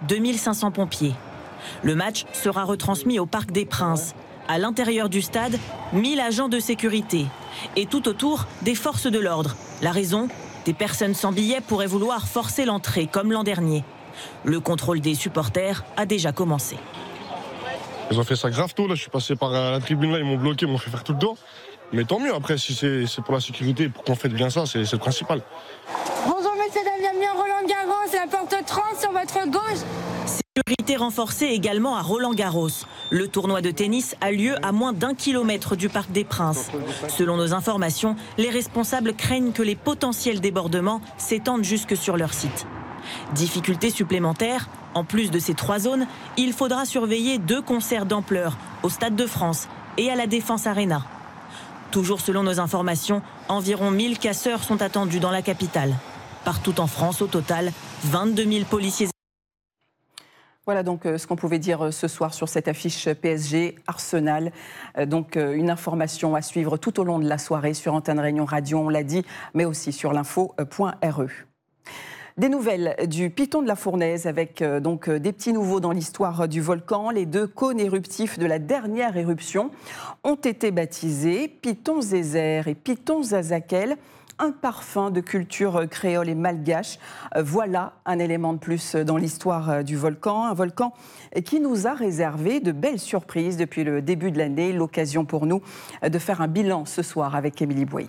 2500 pompiers. Le match sera retransmis au Parc des Princes. À l'intérieur du stade, 1000 agents de sécurité. Et tout autour, des forces de l'ordre. La raison ? Des personnes sans billets pourraient vouloir forcer l'entrée, comme l'an dernier. Le contrôle des supporters a déjà commencé. Ils ont fait ça grave tôt, là. Je suis passé par la tribune, là, ils m'ont bloqué, ils m'ont fait faire tout le tour. Mais tant mieux, après, si c'est pour la sécurité, pour qu'on fasse bien ça, c'est le principal. Bonjour, messieurs, bienvenue à Roland-Garros, c'est la porte 30 sur votre gauche. Sécurité renforcée également à Roland-Garros. Le tournoi de tennis a lieu à moins d'1 kilomètre du Parc des Princes. Selon nos informations, les responsables craignent que les potentiels débordements s'étendent jusque sur leur site. Difficulté supplémentaire, en plus de ces 3 zones, il faudra surveiller 2 concerts d'ampleur au Stade de France et à la Défense Arena. Toujours selon nos informations, environ 1000 casseurs sont attendus dans la capitale. Partout en France, au total, 22 000 policiers. Voilà donc ce qu'on pouvait dire ce soir sur cette affiche PSG Arsenal. Donc une information à suivre tout au long de la soirée sur Antenne Réunion Radio, on l'a dit, mais aussi sur l'info.re. Des nouvelles du Piton de la Fournaise avec donc des petits nouveaux dans l'histoire du volcan. Les 2 cônes éruptifs de la dernière éruption ont été baptisés Piton Zézer et Piton Zazakel. Un parfum de culture créole et malgache. Voilà un élément de plus dans l'histoire du volcan. Un volcan qui nous a réservé de belles surprises depuis le début de l'année. L'occasion pour nous de faire un bilan ce soir avec Émilie Boyer.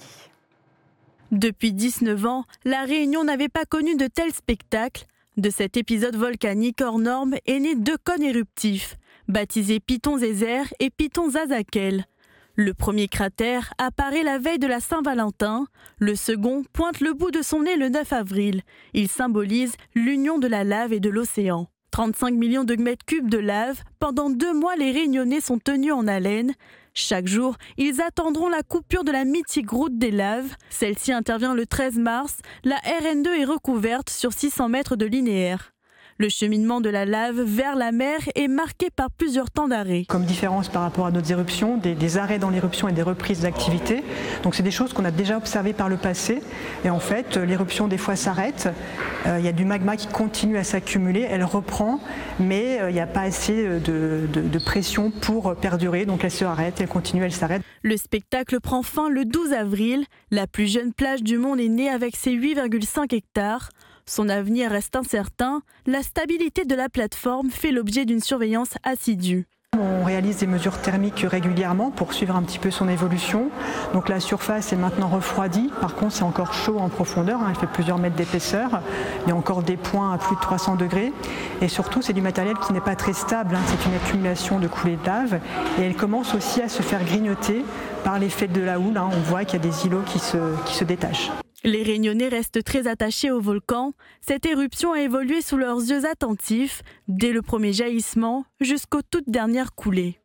Depuis 19 ans, La Réunion n'avait pas connu de tels spectacles. De cet épisode volcanique hors norme est né 2 cônes éruptifs, baptisés Piton Zézer et Piton Zazakel. Le premier cratère apparaît la veille de la Saint-Valentin. Le second pointe le bout de son nez le 9 avril. Il symbolise l'union de la lave et de l'océan. 35 millions de mètres cubes de lave. Pendant 2 mois, les Réunionnais sont tenus en haleine. Chaque jour, ils attendront la coupure de la mythique route des laves. Celle-ci intervient le 13 mars. La RN2 est recouverte sur 600 mètres de linéaire. Le cheminement de la lave vers la mer est marqué par plusieurs temps d'arrêt. Comme différence par rapport à d'autres éruptions, des arrêts dans l'éruption et des reprises d'activité. Donc c'est des choses qu'on a déjà observées par le passé. Et en fait, l'éruption des fois s'arrête. Il y a du magma qui continue à s'accumuler, elle reprend, mais il n'y a pas assez de pression pour perdurer. Donc elle se arrête, elle continue, elle s'arrête. Le spectacle prend fin le 12 avril. La plus jeune plage du monde est née avec ses 8,5 hectares. Son avenir reste incertain. La stabilité de la plateforme fait l'objet d'une surveillance assidue. On réalise des mesures thermiques régulièrement pour suivre un petit peu son évolution. Donc la surface est maintenant refroidie. Par contre, c'est encore chaud en profondeur. Elle fait plusieurs mètres d'épaisseur. Il y a encore des points à plus de 300 degrés. Et surtout, c'est du matériel qui n'est pas très stable. C'est une accumulation de coulées de lave. Et elle commence aussi à se faire grignoter par l'effet de la houle. On voit qu'il y a des îlots qui se détachent. Les Réunionnais restent très attachés au volcan. Cette éruption a évolué sous leurs yeux attentifs, dès le premier jaillissement jusqu'aux toutes dernières coulées.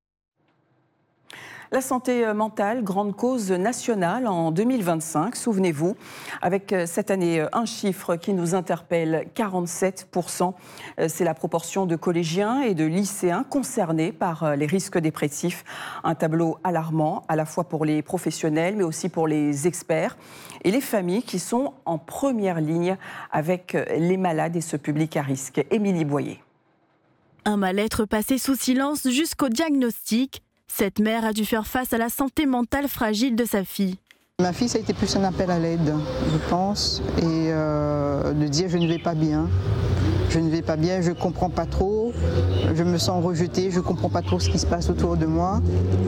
La santé mentale, grande cause nationale en 2025, souvenez-vous, avec cette année un chiffre qui nous interpelle, 47%. C'est la proportion de collégiens et de lycéens concernés par les risques dépressifs. Un tableau alarmant, à la fois pour les professionnels, mais aussi pour les experts et les familles qui sont en première ligne avec les malades et ce public à risque. Émilie Boyer. Un mal-être passé sous silence jusqu'au diagnostic. Cette mère a dû faire face à la santé mentale fragile de sa fille. Ma fille, ça a été plus un appel à l'aide, je pense, et de dire je ne vais pas bien. Je ne vais pas bien, je ne comprends pas trop, je me sens rejetée, je ne comprends pas trop ce qui se passe autour de moi.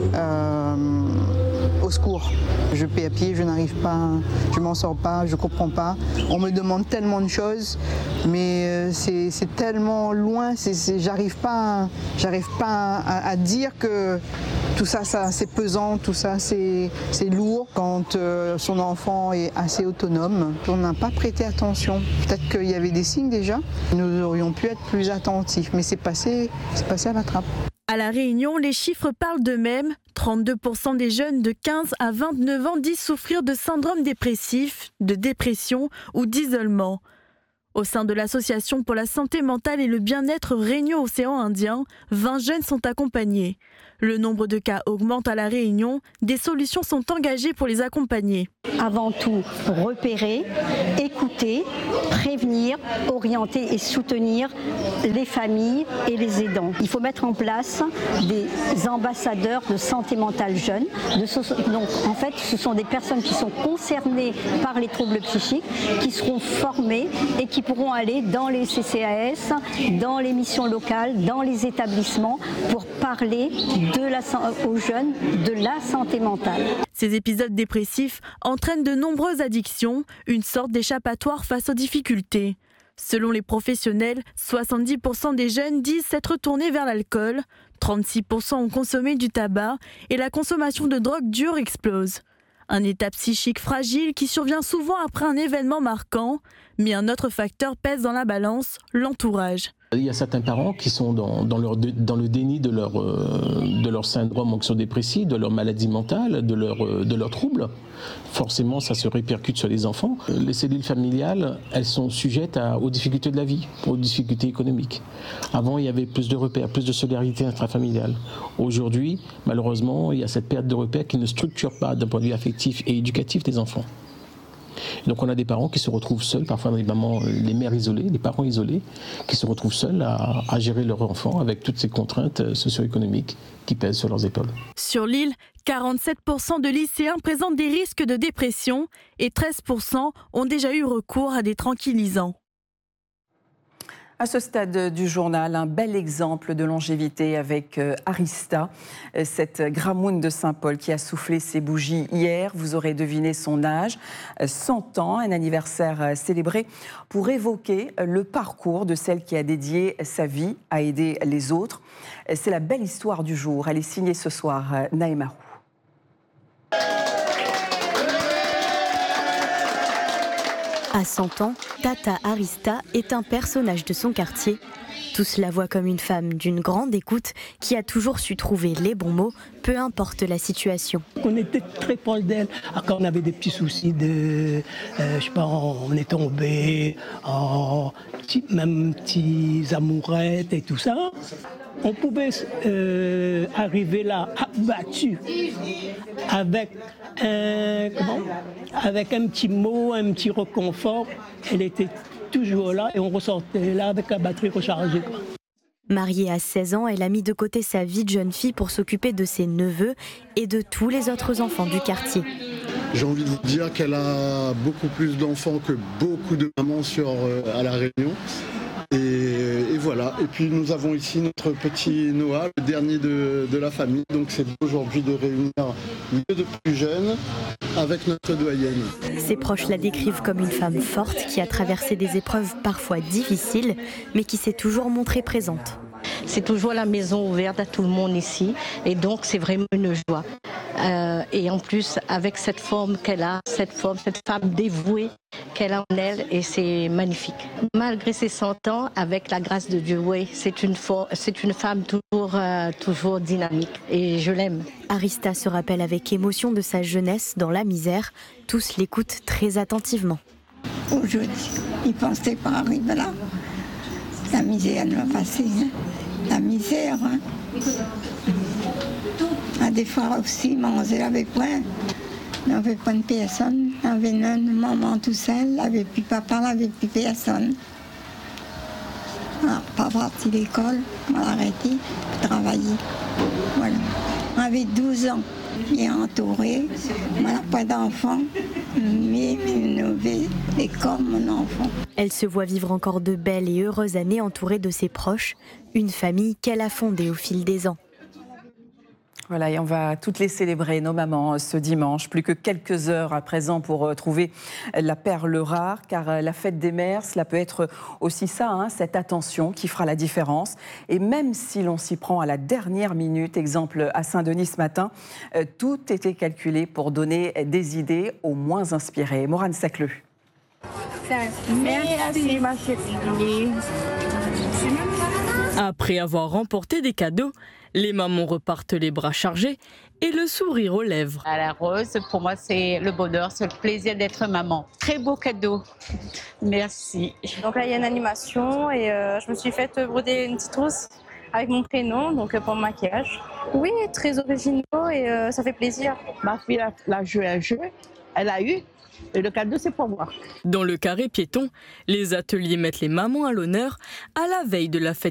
Au secours. Je paie à pied, je n'arrive pas, je ne m'en sors pas, je ne comprends pas. On me demande tellement de choses, mais c'est tellement loin, j'arrive pas à dire que tout ça, c'est pesant, tout ça, c'est lourd. Quand son enfant est assez autonome, on n'a pas prêté attention. Peut-être qu'il y avait des signes déjà, nous aurions pu être plus attentifs, mais c'est passé à la trappe. À La Réunion, les chiffres parlent d'eux-mêmes. 32% des jeunes de 15 à 29 ans disent souffrir de syndrome dépressif, de dépression ou d'isolement. Au sein de l'Association pour la santé mentale et le bien-être Réunion-Océan Indien, 20 jeunes sont accompagnés. Le nombre de cas augmente à La Réunion. Des solutions sont engagées pour les accompagner. Avant tout, repérer, écouter écouter, prévenir, orienter et soutenir les familles et les aidants. Il faut mettre en place des ambassadeurs de santé mentale jeunes. Donc en fait, ce sont des personnes qui sont concernées par les troubles psychiques, qui seront formées et qui pourront aller dans les CCAS, dans les missions locales, dans les établissements pour parler aux jeunes de la santé mentale. Ces épisodes dépressifs entraînent de nombreuses addictions, une sorte d'échappatoire face aux difficultés. Selon les professionnels, 70% des jeunes disent s'être tournés vers l'alcool, 36% ont consommé du tabac et la consommation de drogue dure explose. Un état psychique fragile qui survient souvent après un événement marquant, mais un autre facteur pèse dans la balance, l'entourage. Il y a certains parents qui sont dans le déni de leur syndrome anxio-dépressif, de leur maladie mentale, de leurs troubles. Forcément, ça se répercute sur les enfants. Les cellules familiales, elles sont sujettes aux difficultés de la vie, aux difficultés économiques. Avant, il y avait plus de repères, plus de solidarité intrafamiliale. Aujourd'hui, malheureusement, il y a cette perte de repères qui ne structure pas d'un point de vue affectif et éducatif des enfants. Donc on a des parents qui se retrouvent seuls, parfois les mères isolées, les parents isolés, qui se retrouvent seuls à gérer leur enfant avec toutes ces contraintes socio-économiques qui pèsent sur leurs épaules. Sur l'île, 47% de lycéens présentent des risques de dépression et 13% ont déjà eu recours à des tranquillisants. À ce stade du journal, un bel exemple de longévité avec Arista, cette gramoune de Saint-Paul qui a soufflé ses bougies hier. Vous aurez deviné son âge, 100 ans, un anniversaire célébré pour évoquer le parcours de celle qui a dédié sa vie à aider les autres. C'est la belle histoire du jour. Elle est signée ce soir, Naïma Roux. À 100 ans, Tata Arista est un personnage de son quartier. Tous la voient comme une femme d'une grande écoute qui a toujours su trouver les bons mots, peu importe la situation. On était très proche d'elle. Quand on avait des petits soucis on est tombé, même petits amourettes et tout ça. On pouvait arriver là abattu avec un petit mot, un petit réconfort. Elle était toujours là et on ressortait là avec la batterie rechargée. Mariée à 16 ans, elle a mis de côté sa vie de jeune fille pour s'occuper de ses neveux et de tous les autres enfants du quartier. J'ai envie de vous dire qu'elle a beaucoup plus d'enfants que beaucoup de mamans à La Réunion. Et voilà. Et puis nous avons ici notre petit Noah, le dernier de la famille. Donc c'est aujourd'hui de réunir mieux de plus jeunes avec notre doyenne. Ses proches la décrivent comme une femme forte qui a traversé des épreuves parfois difficiles, mais qui s'est toujours montrée présente. C'est toujours la maison ouverte à tout le monde ici et donc c'est vraiment une joie. Et en plus avec cette forme qu'elle a, cette femme dévouée qu'elle a en elle et c'est magnifique. Malgré ses 100 ans, avec la grâce de Dieu, oui, c'est une femme toujours dynamique et je l'aime. Arista se rappelle avec émotion de sa jeunesse dans la misère. Tous l'écoutent très attentivement. Aujourd'hui, il ne pensait pas arriver là. La misère elle m'a passé. La misère. Des fois aussi, manger avec moi. Il n'y avait pas de personne. Il y avait une maman tout seul. Il n'y avait plus papa, il n'y avait plus personne. Pas parti de l'école, on a arrêté de travailler. Voilà. On avait 12 ans. Il est entouré. On n'a pas d'enfant. Mais innové est comme mon enfant. Elle se voit vivre encore de belles et heureuses années entourée de ses proches. Une famille qu'elle a fondée au fil des ans. Voilà, et on va toutes les célébrer, nos mamans, ce dimanche. Plus que quelques heures à présent pour trouver la perle rare, car la fête des mères, cela peut être aussi ça, cette attention qui fera la différence. Et même si l'on s'y prend à la dernière minute, exemple à Saint-Denis ce matin, tout était calculé pour donner des idées aux moins inspirées. Morane Sacleux. Merci, ma chérie. Après avoir remporté des cadeaux, les mamans repartent les bras chargés et le sourire aux lèvres. À la rose, pour moi, c'est le bonheur, c'est le plaisir d'être maman. Très beau cadeau. Merci. Donc là, il y a une animation et je me suis faite broder une petite trousse avec mon prénom, donc pour le maquillage. Oui, très originaux et ça fait plaisir. Ma fille a joué un jeu, elle a eu Et le cadeau, c'est pour moi. Dans le carré piéton, les ateliers mettent les mamans à l'honneur à la veille de la fête